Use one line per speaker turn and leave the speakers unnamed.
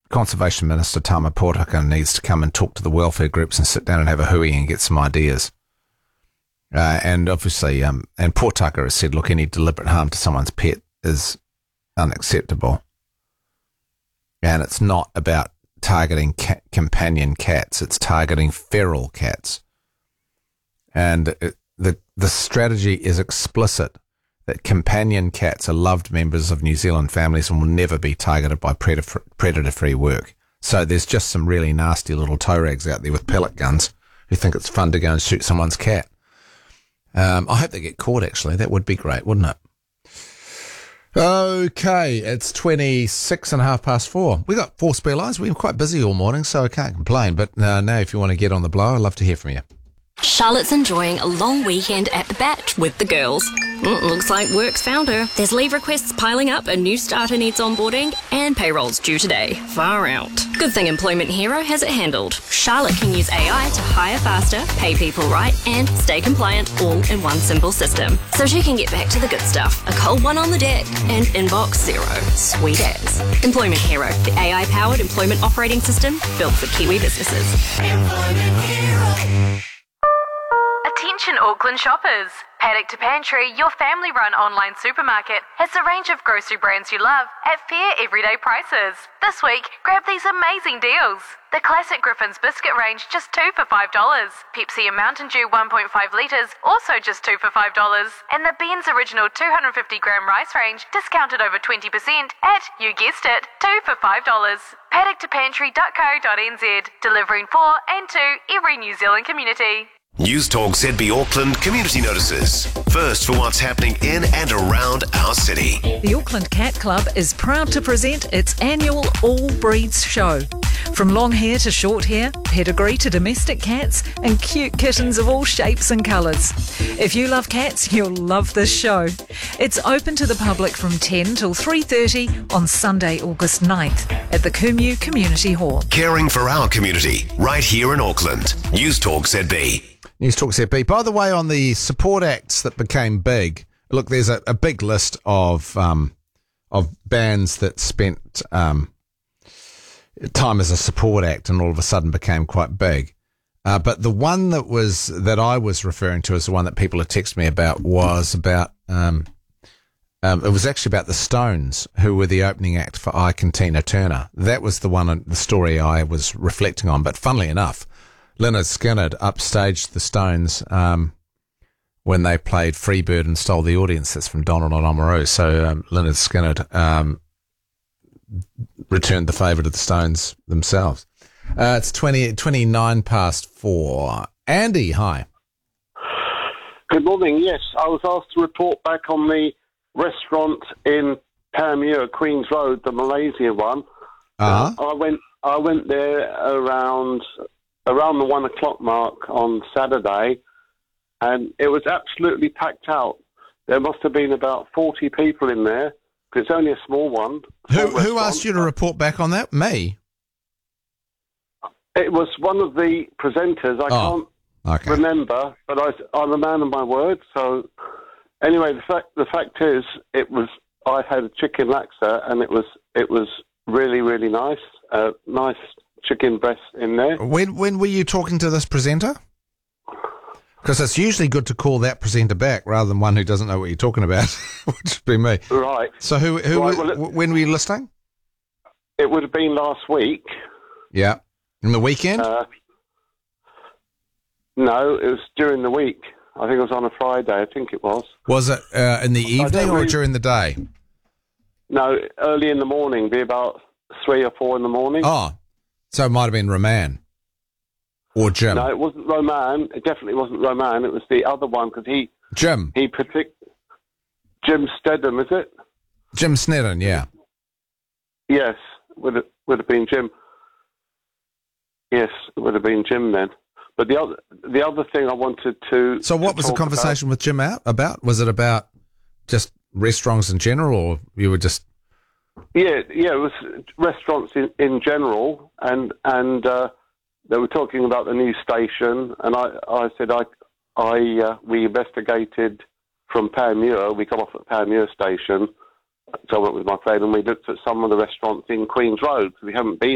Conservation Minister Tama Potaka needs to come and talk to the welfare groups and sit down and have a hui and get some ideas. And obviously, and Potaka has said, look, any deliberate harm to someone's pet is unacceptable. And it's not about targeting companion cats, it's targeting feral cats. And the strategy is explicit that companion cats are loved members of New Zealand families and will never be targeted by predator-free work. So there's just some really nasty little toe rags out there with pellet guns who think it's fun to go and shoot someone's cat. I hope they get caught, actually. That would be great, wouldn't it? Okay, it's 26 and a half past 4. We got 4 spare lines. We've been quite busy all morning, so I can't complain. But now if you want to get on the blow, I'd love to hear from you.
Charlotte's enjoying a long weekend at the Bat with the girls. Looks like work's found her. There's leave requests piling up, a new starter needs onboarding, and payroll's due today. Far out. Good thing Employment Hero has it handled. Charlotte can use AI to hire faster, pay people right, and stay compliant all in one simple system. So she can get back to the good stuff. A cold one on the deck and inbox zero. Sweet as. Employment Hero, the AI-powered employment operating system built for Kiwi businesses.
Employment Hero.
Attention Auckland shoppers! Paddock to Pantry, your family-run online supermarket, has a range of grocery brands you love at fair everyday prices. This week, grab these amazing deals. The classic Griffin's biscuit range, just 2 for $5. Pepsi and Mountain Dew 1.5 litres, also just 2 for $5. And the Ben's Original 250-gram rice range, discounted over 20% at, you guessed it, 2 for $5. paddock2pantry.co.nz, delivering for and to every New Zealand community.
News Talk ZB Auckland community notices. First for what's happening in and around our city.
The Auckland Cat Club is proud to present its annual All Breeds Show. From long hair to short hair, pedigree to domestic cats, and cute kittens of all shapes and colours. If you love cats, you'll love this show. It's open to the public from 10 till 3:30 on Sunday, August 9th at the Kumu Community Hall.
Caring for our community, right here in Auckland. News Talk ZB.
News Talk ZB. By the way, on the support acts that became big, look, there's a big list of bands that spent time as a support act and all of a sudden became quite big. But the one that I was referring to as the one that people had texted me about was about it was actually about the Stones, who were the opening act for I, Tina Turner. That was the story I was reflecting on. But funnily enough, Lynyrd Skynyrd upstaged the Stones when they played Freebird and Stole the Audience. That's from Donald and Oamaru. So Lynyrd Skynyrd returned the favour to the Stones themselves. It's 29 past 4. Andy, hi.
Good morning. Yes, I was asked to report back on the restaurant in Panmure, Queens Road, the Malaysia one.
Uh-huh.
I went there around the 1 o'clock mark on Saturday, and it was absolutely packed out. There must have been about 40 people in there, because it's only a small one.
Who asked you to report back on that? Me?
It was one of the presenters. I can't remember, but I'm a man of my word. So anyway, the fact is, I had a chicken laksa, and it was really, really nice. Nice chicken breast in there.
When were you talking to this presenter? Because it's usually good to call that presenter back rather than one who doesn't know what you're talking about, which would be me.
Right.
So when were you listening?
It would have been last week.
Yeah. In the weekend?
No, it was during the week. I think it was on a Friday. I think it was.
Was it in the evening or during the day?
No, early in the morning. Be about 3 or 4 in the morning.
Oh, so it might have been Roman or Jim.
No, it wasn't Roman. It definitely wasn't Roman. It was the other one because
Jim.
Jim Stedham, is it?
Jim Snedden, yeah.
Yes, would have been Jim. Yes, it would have been Jim then. But the other thing I wanted to...
So what was the conversation with Jim about? Was it about just restaurants in general, or you were just...
Yeah, it was restaurants in general, and they were talking about the new station, and I said we investigated from Panmure. We got off at Panmure station, so I went with my friend, and we looked at some of the restaurants in Queens Road, because we haven't been